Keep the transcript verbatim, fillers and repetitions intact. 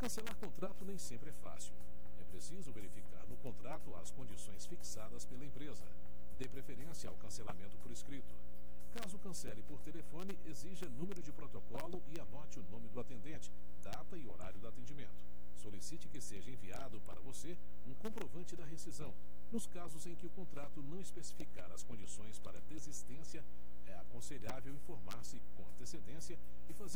Cancelar contrato nem sempre é fácil. É preciso verificar no contrato as condições fixadas pela empresa. Dê preferência ao cancelamento por escrito. Caso cancele por telefone, exija número de protocolo e anote o nome do atendente, data e horário do atendimento. Solicite que seja enviado para você um comprovante da rescisão. Nos casos em que o contrato não especificar as condições para desistência, é aconselhável informar-se com antecedência e fazer